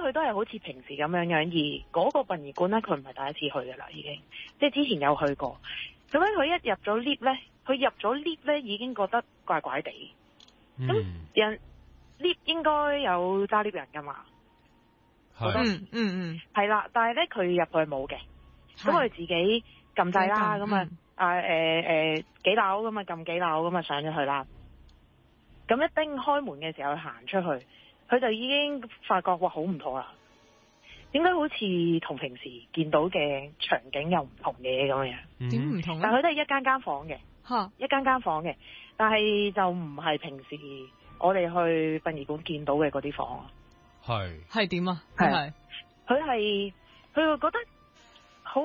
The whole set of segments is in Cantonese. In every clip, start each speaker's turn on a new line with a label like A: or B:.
A: 佢都係好似平時咁樣樣，而嗰個殯儀館咧，佢唔係第一次去噶啦，已經即係之前有去過。咁樣佢一入咗 lift 咧，佢入咗 lift 咧已經覺得怪怪地。咁人 lift 應該有揸 lift 人噶嘛？係啦，但係咧佢入去冇嘅，咁佢自己撳掣啦，咁幾樓咁啊撳幾樓咁啊上咗去啦。咁一叮開門嘅時候，佢行出去，佢就已經發覺哇好唔妥啦。點解好似同平時見到嘅場景又唔同嘅咁樣？
B: 點唔同咧？
A: 但係佢都係一間房嘅，一間房嘅，但係就唔係平時我哋去殯儀館見到嘅嗰啲房啊。
B: 係點啊？
A: 佢會覺得好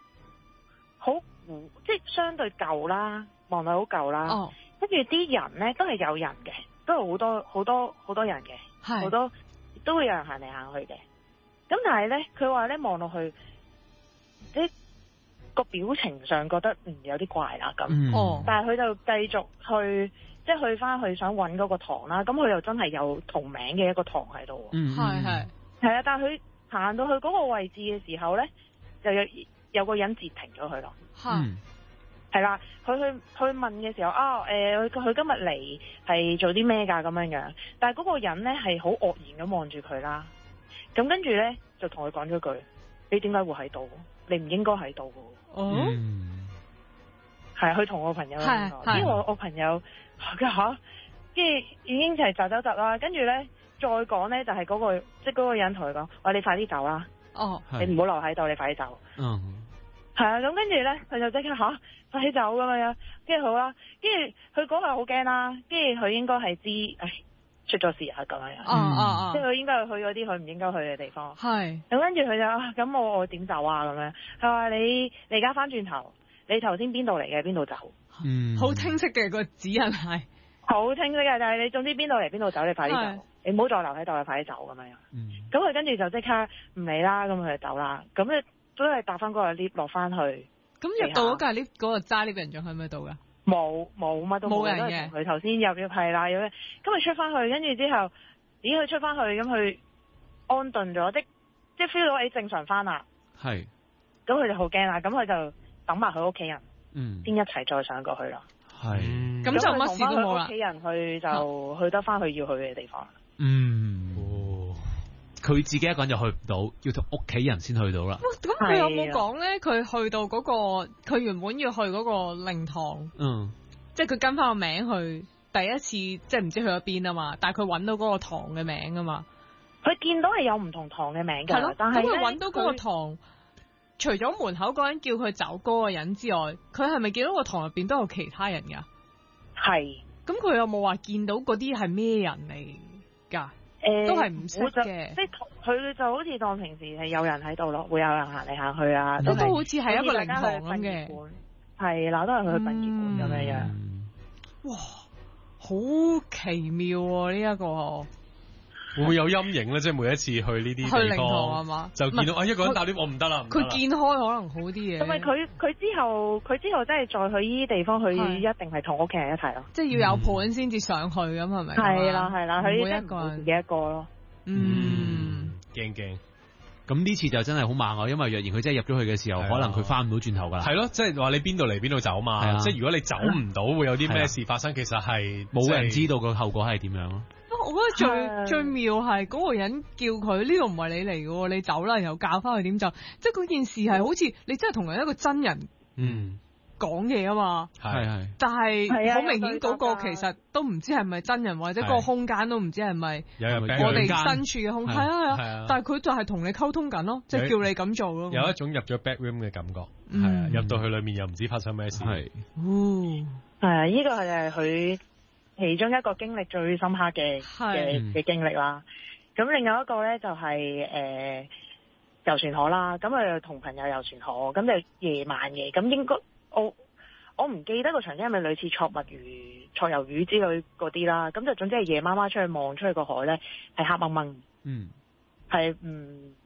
A: 即係相對舊啦，望落好舊啦。跟住啲人咧都係有人嘅，都係好多人嘅，好多都會有人行嚟行去嘅。咁但係咧，佢話咧望落去，即係個表情上覺得有啲怪啦咁。但係佢就繼續去，即係去翻去想揾嗰個堂啦。咁佢又真係有同名嘅一個堂喺度。係啊，但係佢行到去嗰個位置嘅時候咧，就有個人截停咗佢咯。係啦，佢去問嘅時候佢今日嚟係做啲咩㗎咁樣樣，但係嗰個人咧係好愕然咁望住佢啦。咁跟住咧就同佢講咗句：你點解會喺度？你唔應該喺度㗎。係佢同我朋友講，因為我朋友跟住已經係窒走啦。跟住咧再講咧就係嗰個即係嗰個人同佢講：喂，你快啲走啦！你唔好留喺度，你快啲走。係啊，咁跟住咧佢就即刻快啲走咁樣，跟住好啦，跟住佢嗰下好驚啦，跟住佢應該係知出咗事啊咁樣，即係佢應該係去嗰啲佢唔應該去嘅地方。咁跟住佢就咁我點走啊咁樣？佢話你而家翻轉頭，你頭先邊度嚟嘅？邊度走？
B: 好清晰嘅個指引係
A: 好清晰嘅，但係你總之邊度嚟邊度走，你快啲走，你唔好再留喺度，你快啲走咁樣。咁佢跟住就即刻唔理啦，咁佢就走啦。咁你都係搭翻嗰個 lift 落翻去。咁
B: 入到嗰架 lift 嗰個揸 lift 人仲喺唔喺度噶？
A: 冇乜都冇人嘅。佢頭先入咗係啦，咁佢出翻去，跟住之後，佢出翻去，咁佢安頓咗，即係 feel 到正常翻啦。咁佢就好驚啦，咁佢就等埋佢屋企人，先一齊再上過去啦。
B: 咁就乜事都冇啦。
A: 屋企人去就去得翻去要去嘅地方。
C: 佢自己一個人就去唔到，要同屋企人先去到啦。
B: 咁佢有冇講咧？佢去到嗰個，佢原本要去嗰個靈堂，即係佢跟翻個名去，第一次即係唔知去咗邊啊嘛。但係佢揾到嗰個堂嘅名啊嘛。
A: 佢見到係有唔同堂嘅名㗎，但係
B: 咁佢揾到嗰個堂，除咗門口嗰人叫佢走嗰個人之外，佢係咪見到個堂入邊都有其他人㗎？係。咁佢有冇話見到嗰啲係咩人嚟㗎？都係唔識嘅，
A: 即係佢就好似當平時係有人喺度咯，會有人行嚟行去啊，
B: 都好似係一個靈堂咁嘅，
A: 係啦，都係去殯儀館咁樣樣。
B: 哇，好奇妙喎！呢一個
D: 會唔會有陰影咧？即係每一次去呢啲地方，
B: 去靈堂係嘛，
D: 就見到一個人搭 lift，我唔得啦。
B: 佢見開可能好啲嘅，
A: 同埋佢之後真係再去呢啲地方，佢一定係同屋企人一齊咯，
B: 即係要有伴先至上去咁係咪？
A: 係啦，佢
B: 每一個人
A: 自己一個咯。
D: 驚。
C: 咁呢次就真係好猛啊！因為若然佢真係入咗去嘅時候，可能佢翻唔到轉頭噶啦。
D: 係咯，即係話你邊度嚟邊度走嘛。即係如果你走唔到，會有啲咩事發生？其實係
C: 冇人知道個後果係點樣咯。
B: 我覺得最妙係嗰個人叫佢呢度唔係你嚟嘅，你走啦，然後教翻佢點走。即係嗰件事係好似你真係同一個真人講嘢啊嘛。
C: 係。
B: 但係好明顯嗰個其實都唔知係咪真人，或者嗰個空間都唔知係咪我哋身處嘅空間。係啊。但係佢就係同你溝通緊咯，即係叫你咁做咯。
D: 有一種入咗 back room 嘅感覺。係啊，入到去裏面又唔知發生咩事。
C: 係。
A: 係呢個係佢其中一個經歷最深刻嘅經歷啦。咁另外一個咧就係遊船河啦。咁佢同朋友遊船河，咁就夜晚嘅。咁應該我唔記得個場景係咪類似戳魷魚之類嗰啲啦。咁就總之係夜媽媽出去望出去個海咧，係黑掹掹。係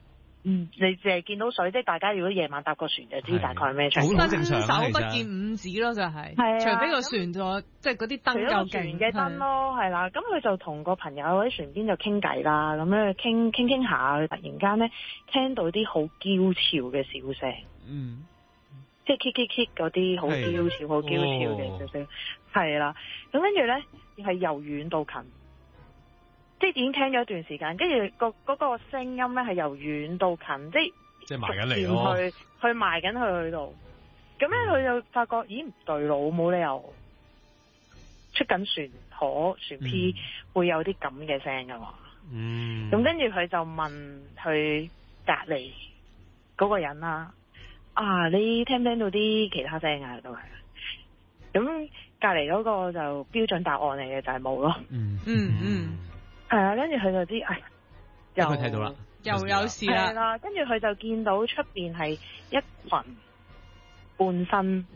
A: 你淨係見到水，即係大家如果夜晚搭個船就知大概係咩場。
B: 伸手不見五指咯，就係。係啊。除非個船座，即係嗰啲燈夠勁。船
A: 嘅燈咯，係啦。咁佢就同個朋友喺船邊就傾偈啦，咁樣傾下，佢突然間咧聽到啲好嬌俏嘅笑聲。即係 kick 嗰啲好嬌俏、好嬌俏嘅笑聲。係啦。咁跟住咧，係由遠到近。即係已經聽咗一段時間，跟住嗰個聲音咧係由遠到近，即係埋緊嚟咯，去埋緊去度。咁咧佢就發覺，咦唔對路，冇理由出緊船 P 會有啲咁嘅聲噶嘛。咁跟住佢就問佢隔籬嗰個人啦，你聽唔聽到啲其他聲啊？都係。咁隔籬嗰個就標準答案嚟嘅，就係冇咯。係啊，跟住佢就知，
C: 又佢睇到啦，
B: 又有事啦。
A: 係啦，跟住佢就見到出邊係一群半身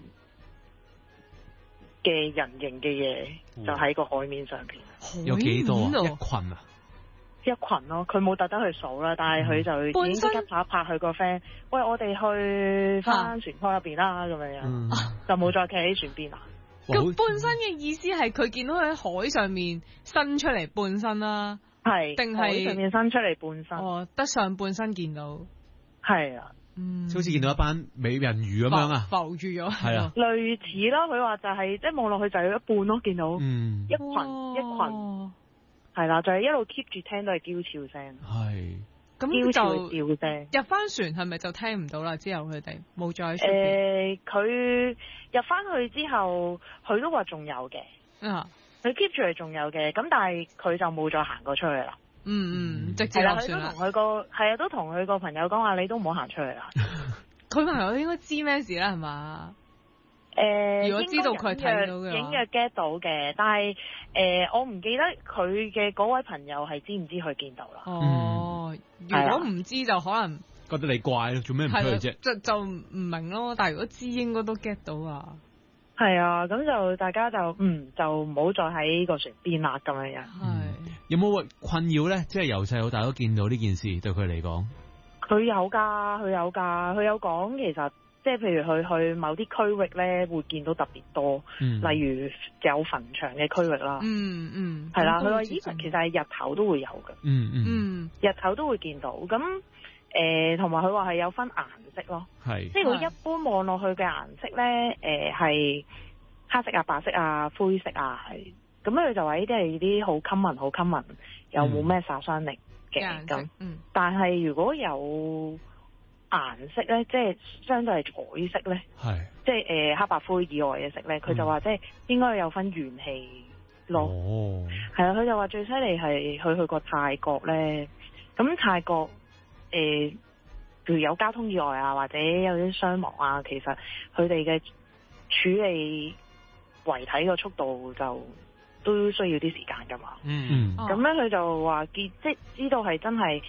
A: 嘅人形嘅嘢，就喺個海面上邊。
C: 有幾多啊？一群啊？
A: 一群咯，佢冇特登去數啦，但係佢就已經即刻拍一拍佢個 friend，喂，我哋去翻船艙入邊啦，咁樣就冇再企喺船邊啦。
B: 咁半身嘅意思係佢見到佢喺海上面伸出嚟半身啦，
A: 係
B: 定係
A: 海上面伸出嚟半身？
B: 哦，得上半身見到，
A: 係啊，
C: 好似見到一班美人魚咁樣啊，
B: 浮住咗，
C: 係啊，
A: 類似啦。佢話就係即係望落去就有一半咯，見到一群，係啦，就係一路 keep 住聽到係嬌俏聲，
C: 係。
B: 咁就入翻船係咪就聽唔到啦？之後佢哋冇再出邊。
A: 佢入翻去之後，佢都話仲有嘅。佢 keep 住係仲有嘅，咁但係佢就冇再行過出去啦。
B: 直接落船啦。
A: 都同佢個朋友講話，你都唔好行出去啦。
B: 佢朋友應該知咩事啦，係嘛？如果知道佢睇到嘅，
A: 影約 get 到嘅，但係我唔記得佢嘅嗰位朋友係知唔知佢見到啦。
B: 如果唔知就可能
C: 覺得你怪咯，做咩唔出去啫？
B: 就唔明咯。但係如果知應該都 get 到啊。
A: 係啊，咁就大家就唔好再喺個船邊啦咁樣樣。
C: 有冇困擾咧？即係由細到大都見到呢件事，對佢嚟講。佢有
A: 講其實。即係譬如佢去某啲區域咧，會見到特別多，例如有墳場嘅區域啦。係啦，佢話其實係日頭都會有嘅。日頭都會見到。咁同埋佢話係有分顏色咯。係，即係佢一般望落去嘅顏色咧，係黑色啊、白色啊、灰色啊，係。咁佢就話呢啲係啲好 common，又冇咩殺傷力嘅咁。但係如果有顏色咧，即係相對係彩色咧，即係黑白灰以外嘅色咧，佢就話即係應該有分元氣咯。係啊，佢就話最犀利係佢去過泰國咧，咁泰國譬如有交通意外啊，或者有啲傷亡啊，其實佢哋嘅處理遺體嘅速度就都需要啲時間噶嘛。咁咧佢就話即係知道係真係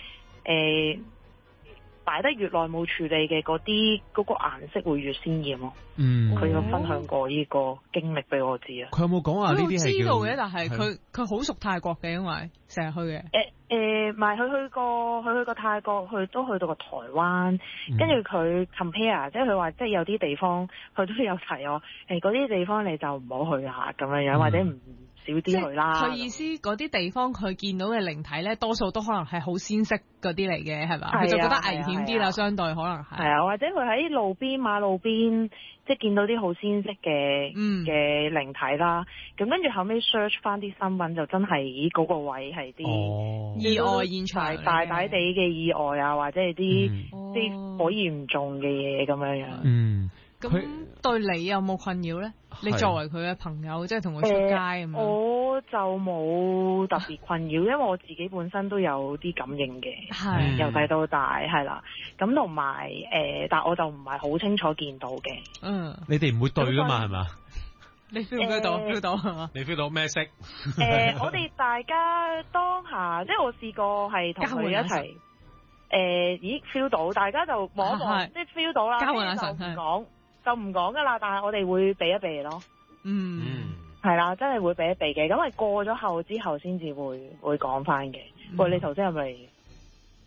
A: 擺得越耐冇處理嘅嗰個顏色會越鮮豔咯。佢有分享過呢個經歷俾我知啊。
C: 佢有冇講話呢啲係
B: 知道嘅？但係佢好熟泰國嘅，因為成日去嘅。
A: 唔係佢去過泰國，都去到過台灣，跟住佢 compare，即係佢話即係有啲地方佢都有提我，嗰啲地方你就唔好去下咁樣樣，或者唔少啲去啦。
B: 佢意思嗰啲地方佢見到嘅靈體咧，多數都可能係好鮮色嗰啲嚟嘅，係嘛？佢就覺得危險啲啦，相對可能係。係啊，或者佢喺馬路邊，即係見到啲好鮮色嘅靈體啦。咁跟住後尾 search 翻啲新聞，就真係嗰個位係啲意外現場，
A: 大地嘅意外啊，或者係啲好嚴重嘅嘢咁樣樣。
B: 咁對你有冇困擾咧？你作為佢嘅朋友，即係同佢出街咁樣。我
A: 就冇特別困擾，因為我自己本身都有啲感應嘅，由細到大係啦。咁同埋但我就唔係好清楚見到嘅。
C: 你哋唔會對噶嘛？係嘛？
B: 你 feel 到係嘛？
D: 你 feel 到咩色？
A: 我哋大家當下，即係我試過係同佢一齊。咦 feel 到，大家就望一望，即係 feel 到啦。交換眼神就唔講噶啦，但係我哋會避一避咯。係啦，真係會避一避嘅。咁係過咗後之後先至會講翻嘅。喂，你頭先係咪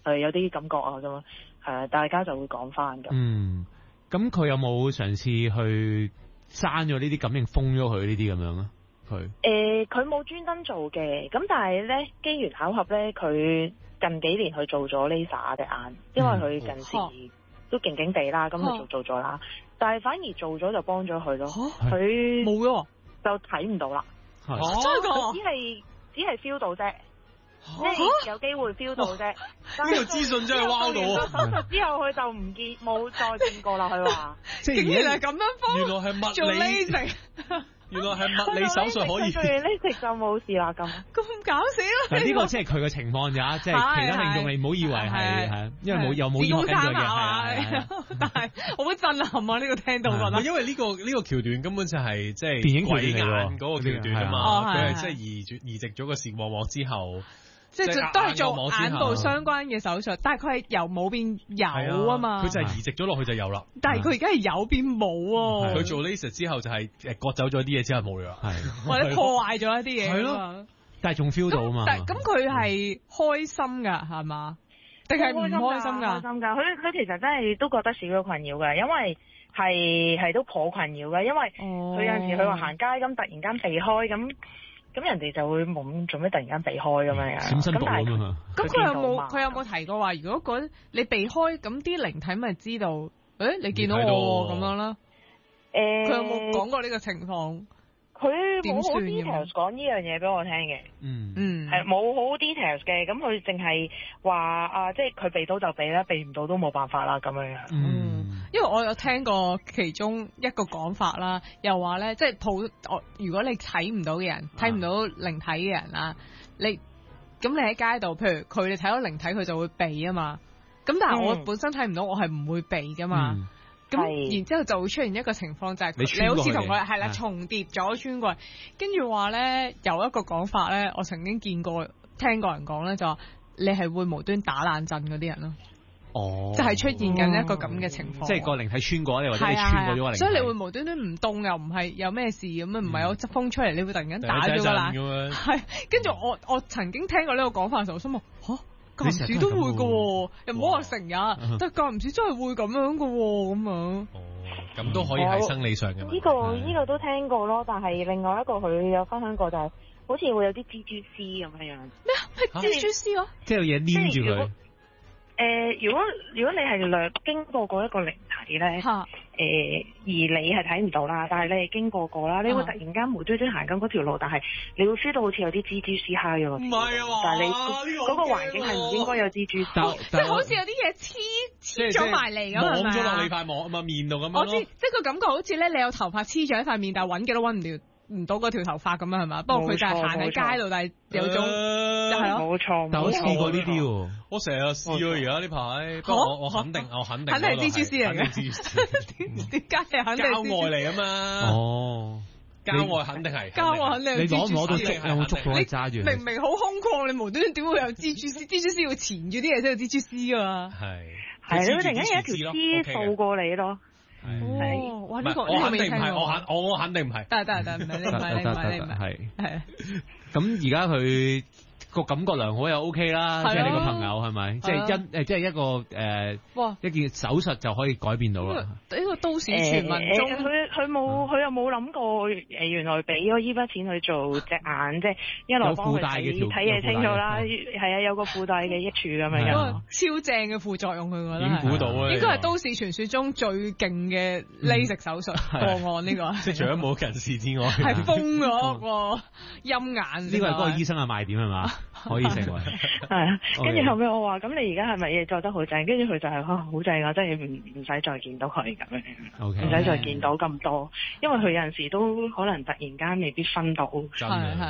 A: 有啲感覺啊咁樣，大家就會講翻咁。
C: 咁佢有冇嘗試去刪咗呢啲感應，封咗佢呢啲咁樣啊？
A: 佢冇專登做嘅，咁但係咧機緣巧合咧，佢近幾年去做咗 laser 隻眼，因為佢近時都勁勁地啦，咁佢做咗啦，但係反而做咗就幫咗佢咯，佢
B: 冇咗
A: 就睇唔到啦，
B: 真係噶，
A: 只係 feel 到啫。即係有機會 feel 到啫，呢
D: 個資訊真係 wow 到。
A: 手術之後佢就唔見冇再見過啦，佢話。
B: 竟然係咁樣幫，
D: 原來係物理，原來係物理手術可以。
A: 做完呢食就冇事啦咁。
B: 咁搞笑。
C: 但係呢個即係佢嘅情況咋，即係其他聽眾你唔好以為係，因為又冇醫學根據嘅。
B: 但係好震撼啊！呢個聽到覺得。
D: 因為呢個橋段根本就係即係
C: 電影
D: 鬼眼嗰個橋段啊嘛，佢係即係移植咗個視網膜之後。
B: 即係都係做眼部相關嘅手術，但係佢係由冇變有啊嘛。
D: 佢就係移植咗落去就有啦。
B: 但係佢而家係有變冇喎。
D: 佢做 laser 之後就係割走咗啲嘢之後冇咗啦。
B: 或者破壞咗一啲嘢。係咯。
C: 但係仲 feel 到啊嘛。
B: 咁佢係開心㗎係嘛？定係唔開心㗎？
A: 開心㗎。佢其實真係都覺得少咗困擾嘅，因為係都頗困擾嘅，因為佢有陣時佢話行街咁突然間避開咁人哋就會冇做咩突然間避開咁樣
C: 閃身步咁嘛。
B: 咁佢有冇提過話，如果你避開，咁啲靈體咪知道，你見到我咁樣啦？佢有冇講過呢個情況？
A: 佢冇好 details 講呢樣嘢俾我聽嘅。係冇好 details 嘅，咁佢淨係話即係佢避到就避啦，避唔到都冇辦法啦咁樣。
B: 因為我有聽過其中一個講法啦，又話咧，即係如果你睇唔到嘅人，睇唔到靈體嘅人啦，你喺街度，譬如佢哋睇到靈體，佢就會避啊嘛。咁但係我本身睇唔到，我係唔會避噶嘛。咁然之後就會出現一個情況，就係你好似同佢係啦重疊咗穿過，跟住話咧有一個講法咧，我曾經聽過人講咧，就話你係會無端打冷震嗰啲人咯。就係出現緊一個咁嘅情況，
C: 即係個靈體穿過你，或者你穿過咗個靈體，
B: 所以你會無端端唔凍又唔係有咩事咁樣，唔係有側風出嚟，你會突然間打咗個冷。係，跟住我曾經聽過呢個講法嘅時候，我心諗間唔時都會㗎，又唔好話成日，但係間唔時真係會咁樣㗎咁樣。
D: 咁都可以係生理上嘅。
A: 呢個都聽過咯，但係另外一個佢有分享過就係，好似會有啲蜘蛛絲咁樣樣。咩
B: 啊？係蜘蛛絲啊？
C: 即係有嘢黏住佢。
A: 如果你係經過一個靈體咧，而你係睇唔到啦，但係你係經過啦，你會突然間無端端行緊嗰條路，但係你會 feel 到好似有啲蜘蛛絲揩咗。唔係啊嘛，但係你嗰個環境係唔應該有蜘蛛絲，即係好似有啲嘢黐咗埋嚟咁，
D: 望咗落你塊面度咁樣。
B: 我知，即係個感覺好似咧，你有頭髮黐咗喺塊面，但係揾極都揾唔到嗰條頭髮咁樣係嘛？不過佢就係行喺街度，但係有種係咯，
A: 冇錯。
C: 但我試過呢啲喎，
D: 我成日試喎而家呢排。不過我肯定
B: 肯定係蜘蛛絲嚟嘅。點解係肯定？郊
D: 外嚟啊嘛。郊外肯定係。
B: 郊外肯定。
C: 你攞唔攞到捉？有冇捉到？你揸住。
B: 明明好空曠，你無端端點會有蜘蛛絲？蜘蛛絲要纏住啲嘢先有蜘蛛絲㗎嘛。
A: 係你突然間有一條絲掃過你咯。
B: 哇！呢個
D: 我肯定唔係，我肯定唔係。
B: 得，唔係你唔係。係。
C: 咁而家佢個感覺良好又 OK 啦，即係你個朋友係咪？即係即係一個一件手術就可以改變到啦。
B: 呢個都市傳聞中，
A: 佢又冇諗過原來俾咗呢筆錢去做隻眼，即係一來幫佢睇嘢清楚啦，係啊，有個附帶嘅益處咁樣。
B: 超正嘅副作用，佢覺得
D: 點估到啊？
B: 應該係都市傳說中最勁嘅 LASIK 手術個案呢個。
D: 即係除咗冇近視之外，
B: 係封咗個陰眼。
C: 呢個係嗰個醫生嘅賣點係嘛？可以成為
A: 係啊。跟住後尾我話：咁你而家係咪嘢做得好正？跟住佢就係好正啊！即係唔使再見到佢咁樣，唔使再見到咁多，因為佢有陣時都可能突然間未必分到。
C: 係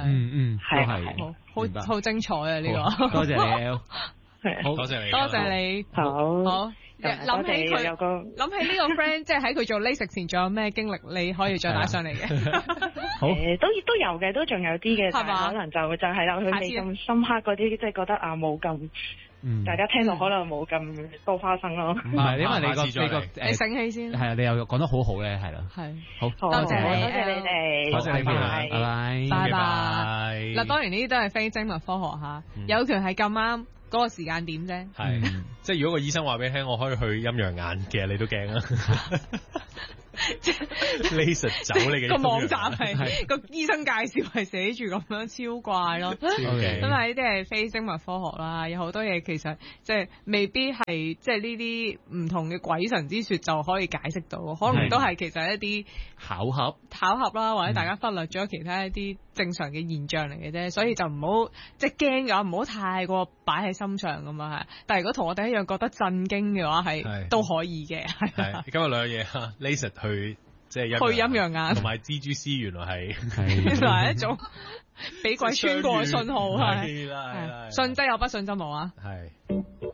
B: 好精彩啊！呢個
C: 多謝你 L，
D: 好多謝你，
B: 多謝你，好。諗起呢個 friend， 即係喺佢做 LASIK 前，仲有咩經歷？你可以再打上嚟嘅。
C: 好，
A: 都有嘅，都仲有啲嘅，但係可能就係啦，佢未咁深刻嗰啲，即係覺得冇咁。大家聽到可能冇咁多花生咯。
C: 唔係，因為你個
B: 你醒起先。
C: 係啊，你又講得好好咧，係啦。
B: 係。
C: 好，
A: 多謝你哋，
C: 多謝你，拜拜。
B: 拜拜。嗱，當然呢啲都係非精密科學嚇，有權係咁啱。 嗰個時間點啫。
D: 係，即係如果個醫生話俾你聽，我可以去陰陽眼，其實你都驚啊。Laser 走你嘅
B: 個網站係個醫生介紹係寫住咁樣，超怪咯。咁啊呢啲係非生物科學啦，有好多嘢其實即係未必係即係呢啲唔同嘅鬼神之說就可以解釋到，可能都係其實一啲巧合啦，或者大家忽略咗其他一啲正常嘅現象嚟嘅啫，所以就唔好即係驚嘅話，唔好太過擺喺心上咁啊。係，但係如果同我哋一樣覺得震驚嘅話，係都可以嘅。係
D: 今日兩樣嘢嚇 Laser 去即係
B: 去陰陽眼，
D: 同埋蜘蛛絲原來
B: 原來係一種俾鬼穿過嘅信號，係
D: 啦，
B: 信則有，不信則無啊。
D: 係。